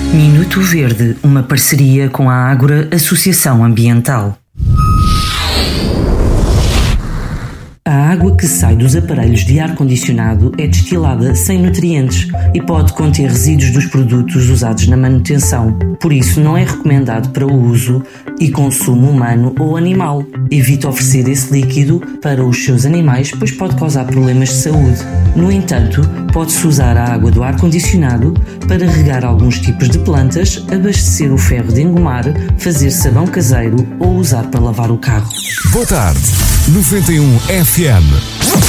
Minuto Verde, uma parceria com a Ágora Associação Ambiental. A água que sai dos aparelhos de ar-condicionado é destilada sem nutrientes e pode conter resíduos dos produtos usados na manutenção. Por isso, não é recomendado para o uso e consumo humano ou animal. Evite oferecer esse líquido para os seus animais, pois pode causar problemas de saúde. No entanto, pode-se usar a água do ar-condicionado para regar alguns tipos de plantas, abastecer o ferro de engomar, fazer sabão caseiro ou usar para lavar o carro. Boa tarde, 91 FM.